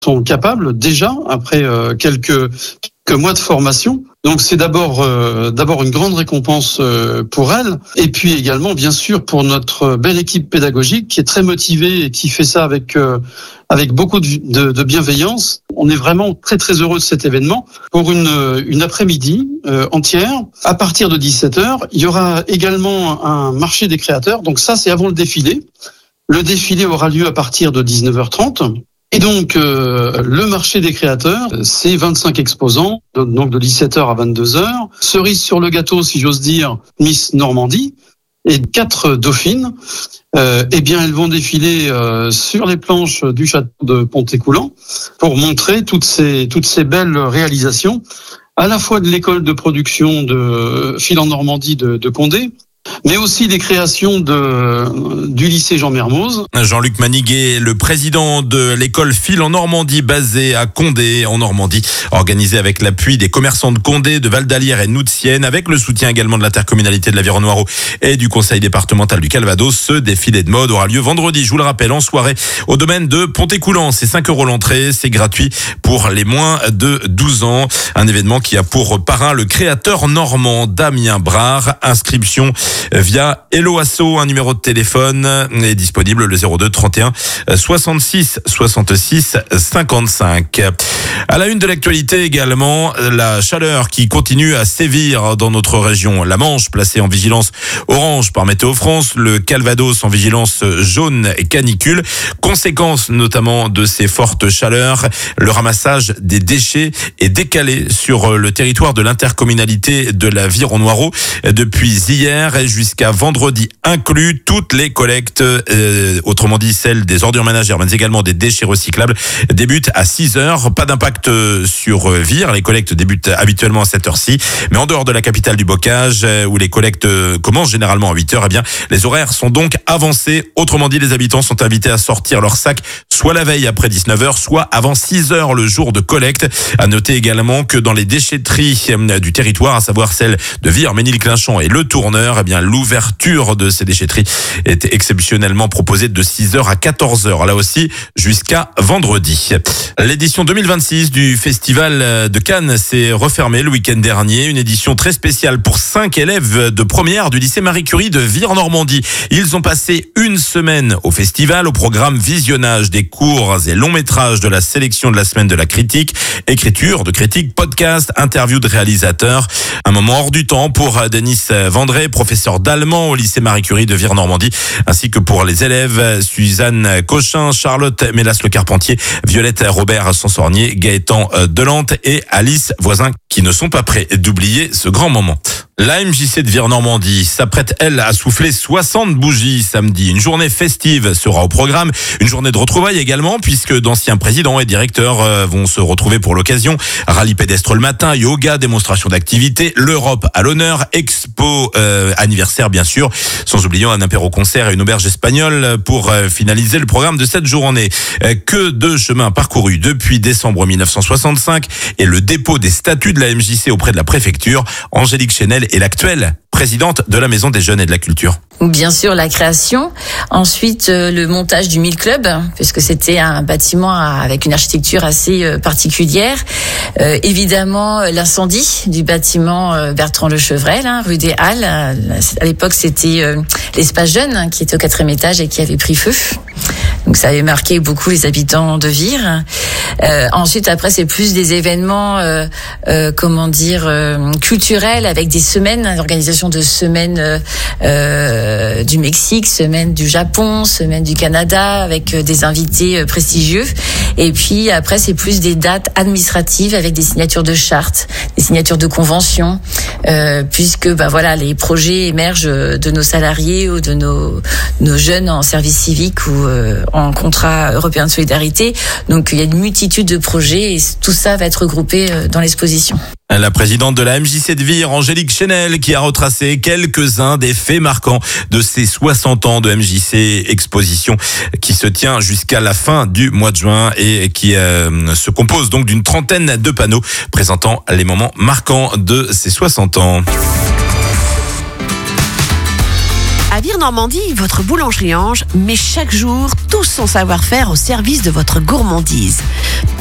sont capables déjà, après quelques mois de formation. Donc c'est d'abord une grande récompense pour elles, et puis également bien sûr pour notre belle équipe pédagogique qui est très motivée et qui fait ça avec beaucoup de bienveillance. On est vraiment très très heureux de cet événement. Pour une après-midi entière, à partir de 17h, il y aura également un marché des créateurs. Donc ça, c'est avant le défilé. Le défilé aura lieu à partir de 19h30. Et donc, le marché des créateurs, c'est 25 exposants, donc de 17h à 22h. Cerise sur le gâteau, si j'ose dire, Miss Normandie et 4 dauphines. Eh bien, elles vont défiler sur les planches du château de Pontécoulant pour montrer toutes ces belles réalisations, à la fois de l'école de production de Fil en Normandie de Condé, mais aussi des créations du lycée Jean Mermoz. Jean-Luc Maniguet, le président de l'école Fil en Normandie, basée à Condé, en Normandie, organisée avec l'appui des commerçants de Condé, de Val-d'Alière et Noutienne, avec le soutien également de l'intercommunalité de l'Aviron-Noireau et du conseil départemental du Calvados. Ce défilé de mode aura lieu vendredi, je vous le rappelle, en soirée au domaine de Pontécoulant. C'est 5 € l'entrée, c'est gratuit pour les moins de 12 ans. Un événement qui a pour parrain le créateur normand Damien Brard. Inscription via Hello Asso, un numéro de téléphone est disponible, le 02 31 66 66 55. À la une de l'actualité également, la chaleur qui continue à sévir dans notre région. La Manche placée en vigilance orange par Météo France, le Calvados en vigilance jaune et canicule. Conséquence notamment de ces fortes chaleurs, le ramassage des déchets est décalé sur le territoire de l'intercommunalité de l'Aviron-Noireau depuis hier et jusqu'à vendredi inclus. Toutes les collectes, autrement dit celles des ordures ménagères, mais également des déchets recyclables, débutent à 6h. Pas d'impact sur Vire. Les collectes débutent habituellement à cette heure-ci. Mais en dehors de la capitale du bocage, où les collectes commencent généralement à 8h, eh bien, les horaires sont donc avancés. Autrement dit, les habitants sont invités à sortir leur sac soit la veille après 19h, soit avant 6h le jour de collecte. À noter également que dans les déchetteries du territoire, à savoir celles de Vire, Ménilclinchon et Le Tourneur, eh bien, l'ouverture de ces déchetteries est exceptionnellement proposée de 6h à 14h. Là aussi, jusqu'à vendredi. L'édition 2026 du Festival de Cannes s'est refermée le week-end dernier. Une édition très spéciale pour 5 élèves de première du lycée Marie Curie de Vire-Normandie. Ils ont passé une semaine au festival, au programme visionnage des courts et longs métrages de la sélection de la semaine de la critique, écriture de critiques, podcast, interview de réalisateurs. Un moment hors du temps pour Denis Vendré, professeur d'allemand au lycée Marie Curie de Vire-Normandie, ainsi que pour les élèves Suzanne Cochin, Charlotte Mélas-Le-Carpentier, Violette Robert-Sansornier, Gaëtan Delante et Alice Voisin, qui ne sont pas prêts d'oublier ce grand moment. La MJC de Vire-Normandie s'apprête, elle, à souffler 60 bougies samedi. Une journée festive sera au programme. Une journée de retrouvailles également, puisque d'anciens présidents et directeurs vont se retrouver pour l'occasion. Rallye pédestre le matin, yoga, démonstration d'activité, l'Europe à l'honneur, expo anniversaire bien sûr, sans oublier un apéro-concert et une auberge espagnole pour finaliser le programme de cette journée. Que de chemin parcouru depuis décembre 1965 et le dépôt des statuts de la MJC auprès de la préfecture. Angélique Chenel est l'actuelle présidente de la Maison des Jeunes et de la Culture. Bien sûr, la création. Ensuite, le montage du Mille Club, puisque c'était un bâtiment avec une architecture assez particulière. Évidemment, l'incendie du bâtiment Bertrand Le Chevrel, rue des Halles. À l'époque, c'était l'espace jeune qui était au 4e étage et qui avait pris feu. Donc ça avait marqué beaucoup les habitants de Vire. Ensuite, après, c'est plus des événements, culturels, avec des semaines, l'organisation de semaines du Mexique, semaine du Japon, semaine du Canada, avec des invités prestigieux. Et puis après, c'est plus des dates administratives avec des signatures de chartes, des signatures de conventions, puisque les projets émergent de nos salariés ou de nos jeunes en service civique ou en contrat européen de solidarité. Donc il y a une multitude de projets et tout ça va être regroupé dans l'exposition. La présidente de la MJC de Vire, Angélique Chenel, qui a retracé quelques-uns des faits marquants de ces 60 ans de MJC, exposition qui se tient jusqu'à la fin du mois de juin et qui se compose donc d'une trentaine de panneaux présentant les moments marquants de ces 60 ans. Avire Normandie, votre boulangerie Ange, met chaque jour tout son savoir-faire au service de votre gourmandise.